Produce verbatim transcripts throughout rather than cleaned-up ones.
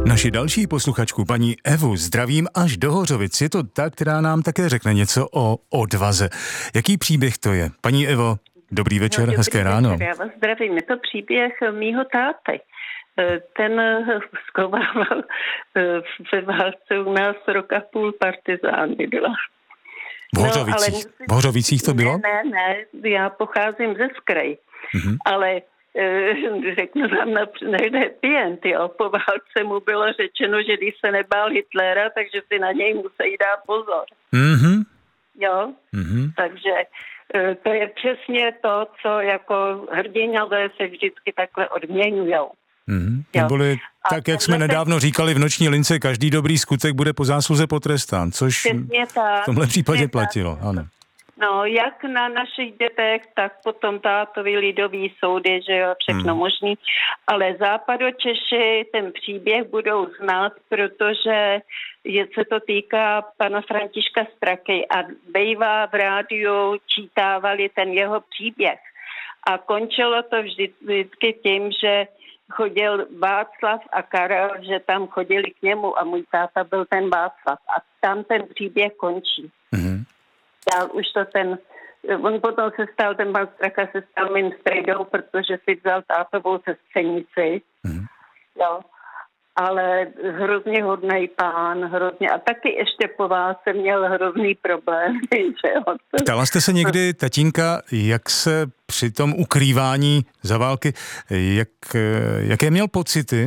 Naši další posluchačku, paní Evu, zdravím až do Hořovic. Je to ta, která nám také řekne něco o odvaze. Jaký příběh to je? Paní Evo, dobrý večer, no, hezké ráno. Večer, já vás zdravím. Je to příběh mýho táty. Ten zkovával ve válce u nás rok a půl partizány byla. V Hořovicích? No, musím... V Hořovicích to bylo? Ne, ne, ne, já pocházím ze Skraj, mm-hmm. ale řeknu vám například pient, jo. Po válce mu bylo řečeno, že když se nebál Hitlera, takže si na něj musí dát pozor. Mm-hmm. Jo, mm-hmm. takže to je přesně to, co jako hrdinové se vždycky takhle odměňujou. Mm-hmm. Neboli tak, jak jsme nedávno říkali v Noční lince, každý dobrý skutek bude po zásluze potrestán, což v tomhle případě platilo, ano. No, jak na našich dětech, tak potom tátovi lidový soudy, že jo, všechno hmm. možný. Ale Západočeši ten příběh budou znát, protože je, se to týká pana Františka Straky a bývá v rádiu čítávali ten jeho příběh. A končilo to vždycky tím, že chodil Václav a Karel, že tam chodili k němu a můj táta byl ten Václav. A tam ten příběh končí. Hmm. Dál už to ten, on potom se stal, ten pan Straka se stal mým strejdou, protože si vzal tátovou sestřenici, mm. jo, ale hrozně hodnej pán, hrozně, a taky ještě po válce měl hrozný problém, že jo. Ptala jste se někdy, tatínka, jak se při tom ukrývání za války, jak, jaké měl pocity?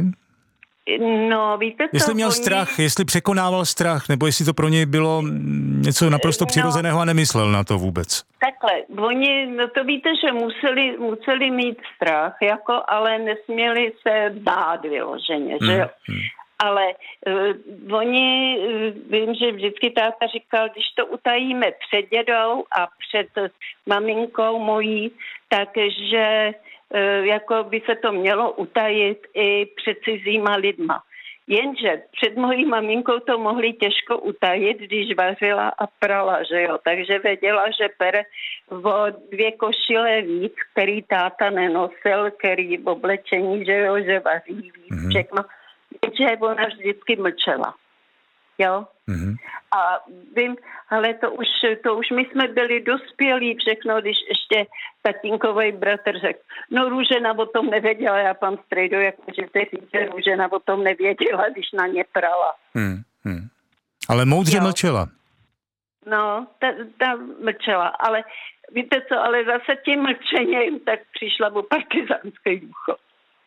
No, víte co? Jestli měl oni... strach, jestli překonával strach, nebo jestli to pro něj bylo něco naprosto přirozeného a nemyslel na to vůbec. Takhle, oni, no to víte, že museli, museli mít strach, jako, ale nesměli se bát vyloženě, že jo. Hmm. Ale uh, oni, uh, vím, že vždycky táta říkal, když to utajíme před dědou a před maminkou mojí, takže jako by se to mělo utajit i před cizíma lidma. Jenže před mojí maminkou to mohli těžko utajit, když vařila a prala, že jo. Takže věděla, že pere o dvě košile víc, který táta nenosil, který v oblečení, že jo, že vaří víc, mm-hmm. všechno. Jenže ona vždycky mlčela. Jo? Mm-hmm. A vím, ale to už, to už my jsme byli dospělí všechno, když ještě tatínkovej bratr řekl, no Růžena o tom nevěděla, já pan strejdo, jak můžete říct, že Růžena o tom nevěděla, když na ně prala. Hmm, hmm. Ale moudře jo. mlčela. No, ta, ta mlčela, ale víte co, ale zase tím mlčením tak přišla o partizánský důchod.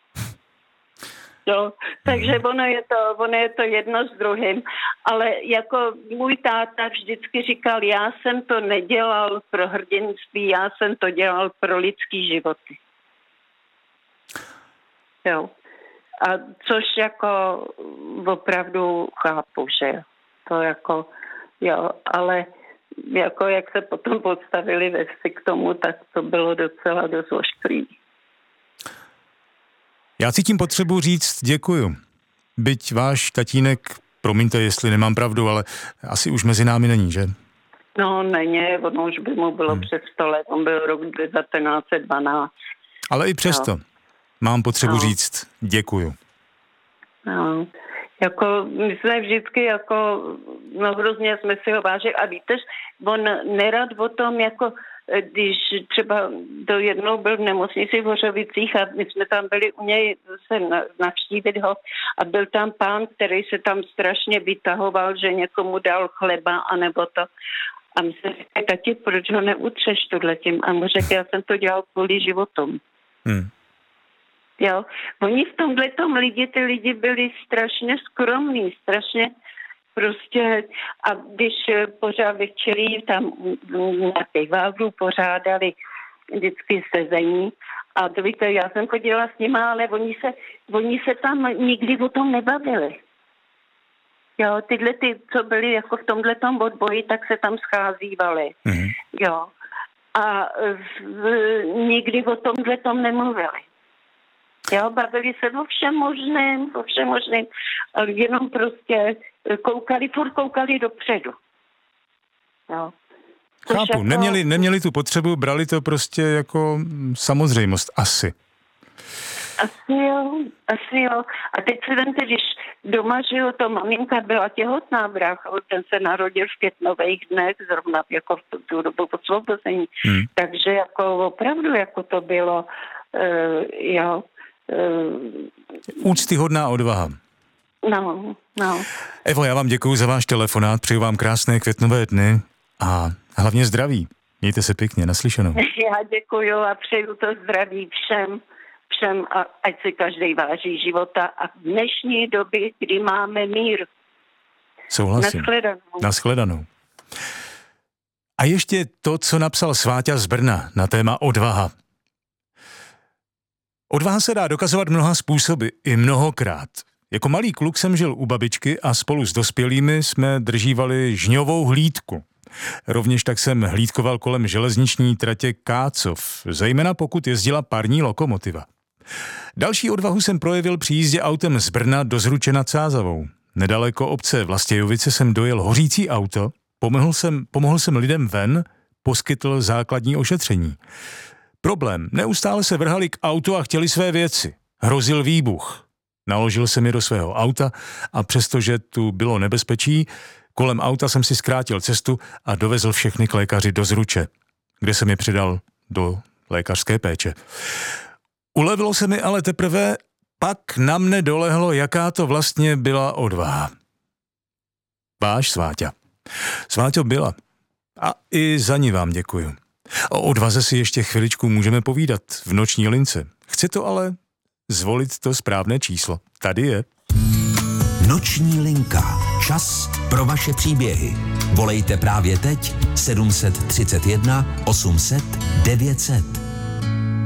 Jo, takže ono je, to, ono je to jedno s druhým, ale jako můj táta vždycky říkal, já jsem to nedělal pro hrdinství, já jsem to dělal pro lidský životy. Jo. A což jako opravdu chápu, že jo. To jako, jo, ale jako jak se potom podstavili ve vsi k tomu, tak to bylo docela dost ošklivý. Já cítím potřebu říct děkuju. Byť váš tatínek, promiňte, jestli nemám pravdu, ale asi už mezi námi není, že? No, není, ono už by mu bylo hmm. přes sto let, on byl rok devatenáct set dvanáct. Ale i přesto no. mám potřebu no. říct děkuju. No, jako my jsme vždycky jako, no hrozně jsme si ho vážili a víte, on nerad o tom jako když třeba do jednou byl v nemocnici v Hořovicích a my jsme tam byli u něj se navštívit ho a byl tam pán, který se tam strašně vytahoval, že někomu dal chleba anebo to. A my jsme říkali, tati, proč ho neutřeš tohletím? A mu řekl, já jsem to dělal kvůli životům. Hmm. Jo, oni v tomhletom lidi, ty lidi byli strašně skromní, strašně prostě, a když pořád večerí tam na piváru pořádali vždycky sezení a to víte, já jsem chodila s nima, ale oni se, oni se tam nikdy o tom nebavili. Jo, tyhle ty, co byli jako v tomhletom odboji, tak se tam scházívali. Mm-hmm. Jo. A v, nikdy o tomhletom nemluvili. Jo, bavili se o všem možném, o všem možném, ale jenom prostě koukali, furt koukali dopředu. Jo. Chápu, jako... neměli, neměli tu potřebu, brali to prostě jako samozřejmost, asi. Asi jo, asi jo. A teď si vemte, když doma, že jo, to maminka byla těhotná, brácha, ten se narodil v květnových dnech, zrovna jako v tu, tu dobu osvobození. Hmm. Takže jako opravdu, jako to bylo, uh, jo. Uh, Úctyhodná odvaha. No, no. Evo, já vám děkuju za váš telefonát, přeju vám krásné květnové dny a hlavně zdraví. Mějte se pěkně, naslyšenou. Já děkuju a přeju to zdraví všem, všem a ať si každý váží života a v dnešní době, kdy máme mír. Souhlasím. Nashledanou. Nashledanou. A ještě to, co napsal Sváťa z Brna na téma odvaha. Odvaha se dá dokazovat mnoha způsoby, i mnohokrát. Jako malý kluk jsem žil u babičky a spolu s dospělými jsme držívali žňovou hlídku. Rovněž tak jsem hlídkoval kolem železniční tratě Kácov, zejména pokud jezdila parní lokomotiva. Další odvahu jsem projevil při jízdě autem z Brna do Zruče nad Sázavou. Nedaleko obce Vlastějovice jsem dojel hořící auto, pomohl jsem, pomohl jsem lidem ven, poskytl základní ošetření. Problém, neustále se vrhali k autu a chtěli své věci. Hrozil výbuch. Naložil jsem je do svého auta a přestože tu bylo nebezpečí, kolem auta jsem si zkrátil cestu a dovezl všechny k lékaři do Zruče, kde jsem je přidal do lékařské péče. Ulevilo se mi ale teprve, pak na mne dolehlo, jaká to vlastně byla odvaha. Váš Sváťa. Sváťo byla. A i za ní vám děkuju. O odvaze si ještě chviličku můžeme povídat v noční lince. Chci to ale zvolit to správné číslo. Tady je. Noční linka. Čas pro vaše příběhy. Volejte právě teď sedm set třicet jedna osm set devět set.